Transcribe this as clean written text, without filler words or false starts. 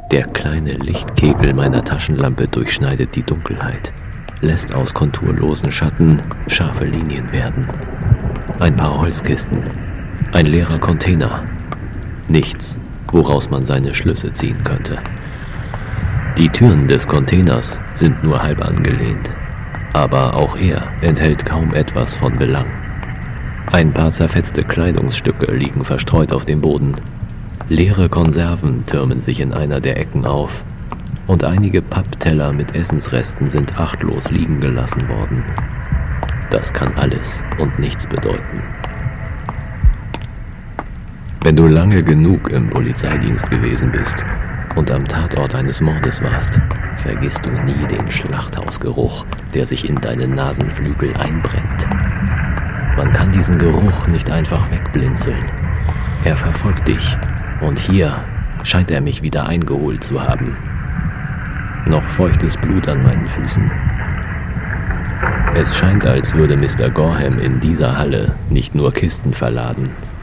Der kleine Lichtkegel meiner Taschenlampe durchschneidet die Dunkelheit, lässt aus konturlosen Schatten scharfe Linien werden. Ein paar Holzkisten, ein leerer Container. Nichts, woraus man seine Schlüsse ziehen könnte. Die Türen des Containers sind nur halb angelehnt, aber auch er enthält kaum etwas von Belang. Ein paar zerfetzte Kleidungsstücke liegen verstreut auf dem Boden. Leere Konserven türmen sich in einer der Ecken auf und einige Pappteller mit Essensresten sind achtlos liegen gelassen worden. Das kann alles und nichts bedeuten. Wenn du lange genug im Polizeidienst gewesen bist und am Tatort eines Mordes warst, vergisst du nie den Schlachthausgeruch, der sich in deine Nasenflügel einbrennt. Man kann diesen Geruch nicht einfach wegblinzeln. Er verfolgt dich und hier scheint er mich wieder eingeholt zu haben. Noch feuchtes Blut an meinen Füßen. Es scheint, als würde Mr. Gorham in dieser Halle nicht nur Kisten verladen,